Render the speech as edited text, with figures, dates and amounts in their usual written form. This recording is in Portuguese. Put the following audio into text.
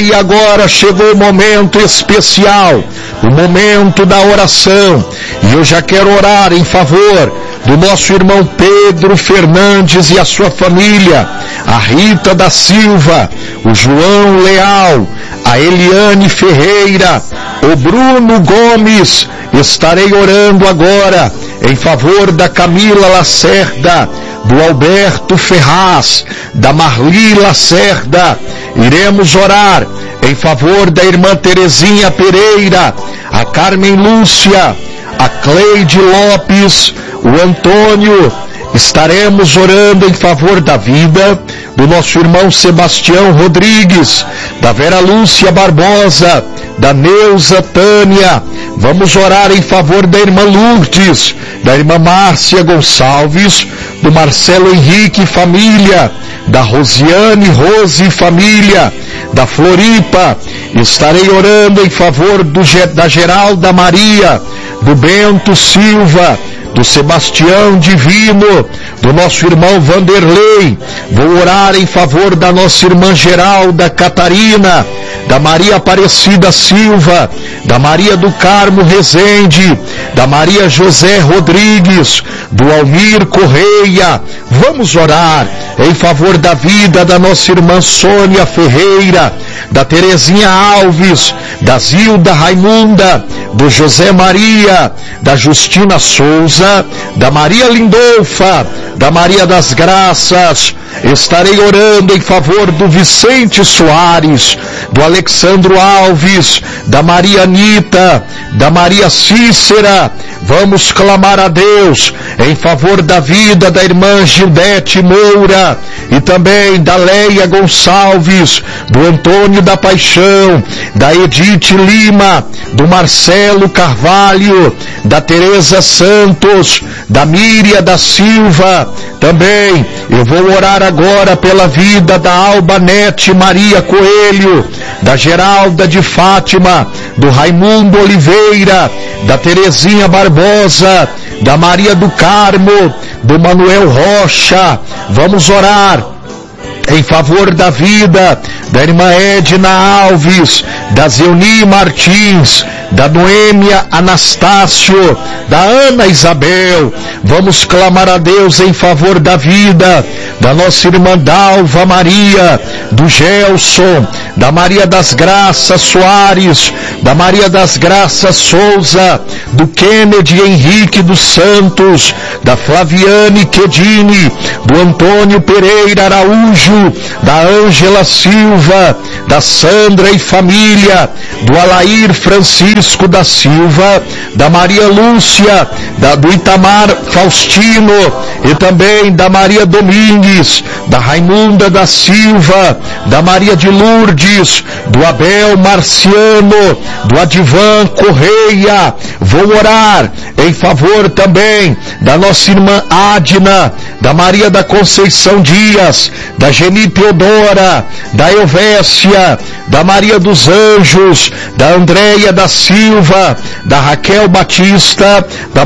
Pai, agora chegou o momento especial, o momento da oração, e eu já quero orar em favor do nosso irmão Pedro Fernandes e a sua família, a Rita da Silva, o João Leal, a Eliane Ferreira, o Bruno Gomes. Estarei orando agora em favor da Camila Lacerda, do Alberto Ferraz, da Marli Lacerda. Iremos orar em favor da irmã Terezinha Pereira, a Carmen Lúcia, a Cleide Lopes, o Antônio. Estaremos orando em favor da vida do nosso irmão Sebastião Rodrigues, da Vera Lúcia Barbosa, da Neuza Tânia. Vamos orar em favor da irmã Lourdes, da irmã Márcia Gonçalves, do Marcelo Henrique e família, da Rosiane Rose e família, da Floripa. Estarei orando em favor da Geralda Maria, do Bento Silva, do Sebastião Divino, do nosso irmão Vanderlei. Vou orar em favor da nossa irmã Geralda Catarina, da Maria Aparecida Silva, da Maria do Carmo Rezende, da Maria José Rodrigues, do Almir Correia. Vamos orar em favor da vida da nossa irmã Sônia Ferreira, da Terezinha Alves, da Zilda Raimunda, do José Maria, da Justina Souza, da Maria Lindolfa, da Maria das Graças. Estarei orando em favor do Vicente Soares, do Alexandro Alves, da Maria Anita, da Maria Cícera. Vamos clamar a Deus em favor da vida da irmã Gildete Moura e também da Leia Gonçalves, do Antônio da Paixão, da Edith Lima, do Marcelo Carvalho, da Tereza Santos, da Míria da Silva. Também eu vou orar agora pela vida da Albanete Maria Coelho, da Geralda de Fátima, do Raimundo Oliveira, da Terezinha Barbosa, da Maria do Carmo, do Manuel Rocha. Vamos orar em favor da vida da irmã Edna Alves, da Zeuni Martins, da Noêmia Anastácio, da Ana Isabel. Vamos clamar a Deus em favor da vida da nossa irmã Dalva Maria, do Gelson, da Maria das Graças Soares, da Maria das Graças Souza, do Kennedy Henrique dos Santos, da Flaviane Quedini, do Antônio Pereira Araújo, da Ângela Silva, da Sandra e família, do Alair Francisco da Silva, da Maria Lúcia, do Itamar Faustino e também da Maria Domingues, da Raimunda da Silva, da Maria de Lourdes, do Abel Marciano, do Adivan Correia. Vou orar em favor também da nossa irmã Adna, da Maria da Conceição Dias, da Geni Teodora, da Elvésia, da Maria dos Anjos, da Andréia da Silva, da Raquel Batista, da